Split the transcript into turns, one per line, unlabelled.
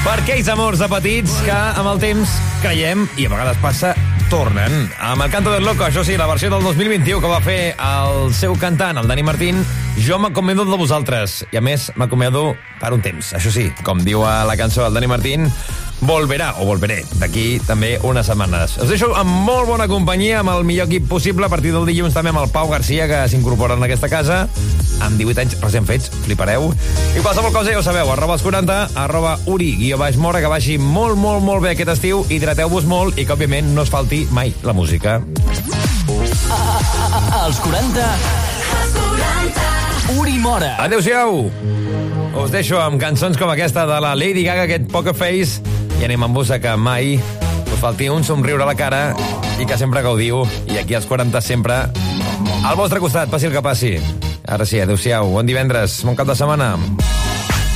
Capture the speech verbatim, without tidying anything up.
Per aquells amors de petits que amb el temps creiem, i a vegades passa, tornen. Amb el Canto del Loco, això sí, la versió del dos mil vint-i-u que va fer el seu cantant, el Dani Martín, jo m'acomiado de vosaltres. I a més, m'acomiado per un temps. Això sí, com diu a la cançó del Dani Martín, volverà, o volveré, d'aquí també unes setmanes. Us deixo amb molt bona companyia, amb el millor equip possible, a partir del dilluns també amb el Pau Garcia, que s'incorpora en aquesta casa, amb divuit anys recent fets, flipareu. I qualsevol cosa ja ho sabeu, arroba els quaranta, arroba uri, guió baix mora, que vagi molt, molt, molt bé aquest estiu, hidrateu-vos molt i que, òbviament, no es falti mai la música.
Els quaranta. Uri Mora.
Adéu-siau. Us deixo amb cançons com aquesta de la Lady Gaga, aquest Poker Face, i anem amb vos a que mai us falti un somriure a la cara i que sempre gaudiu. I aquí als quaranta sempre al vostre costat, passi el que passi. Ara sí, adéu-siau, bon divendres, bon cap de setmana.